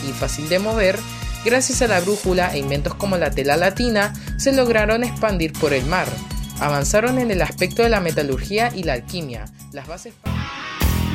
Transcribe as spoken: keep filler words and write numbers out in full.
y fácil de mover, gracias a la brújula e inventos como la tela latina, se lograron expandir por el mar. Avanzaron en el aspecto de la metalurgia y la alquimia. Las bases